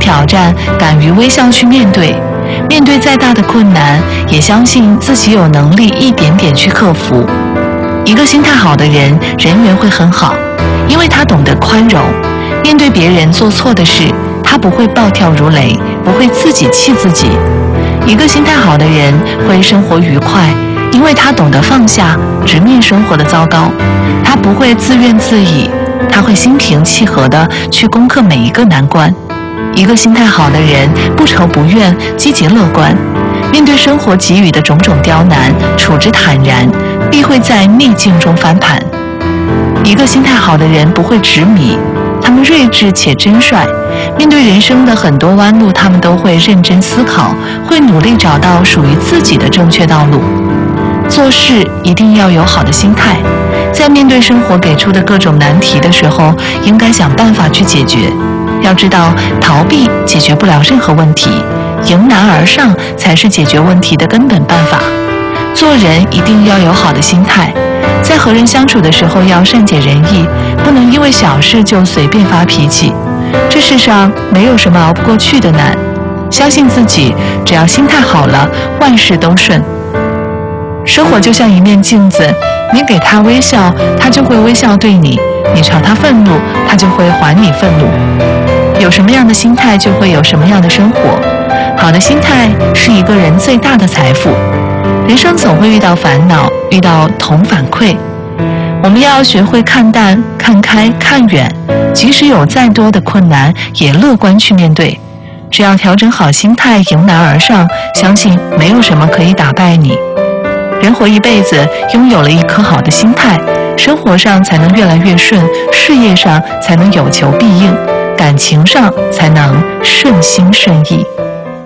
挑战，敢于微笑去面对。面对再大的困难，也相信自己有能力一点点去克服。一个心态好的人，人缘会很好，因为他懂得宽容。面对别人做错的事，他不会暴跳如雷，不会自己气自己。一个心态好的人会生活愉快，因为他懂得放下，直面生活的糟糕。他不会自怨自艾，他会心平气和地去攻克每一个难关。一个心态好的人不愁不怨，积极乐观，面对生活给予的种种刁难，处之坦然，必会在逆境中翻盘。一个心态好的人不会执迷，他们睿智且真率，面对人生的很多弯路，他们都会认真思考，会努力找到属于自己的正确道路。做事一定要有好的心态，在面对生活给出的各种难题的时候，应该想办法去解决。要知道，逃避解决不了任何问题，迎难而上才是解决问题的根本办法。做人一定要有好的心态，在和人相处的时候要善解人意，不能因为小事就随便发脾气。这世上没有什么熬不过去的难，相信自己，只要心态好了，万事都顺。生活就像一面镜子，你给他微笑，他就会微笑对你；你朝他愤怒，他就会还你愤怒。有什么样的心态，就会有什么样的生活。好的心态是一个人最大的财富。人生总会遇到烦恼，遇到同反馈，我们要学会看淡、看开、看远，即使有再多的困难，也乐观去面对。只要调整好心态，迎难而上，相信没有什么可以打败你。人活一辈子，拥有了一颗好的心态，生活上才能越来越顺，事业上才能有求必应，感情上才能顺心顺意。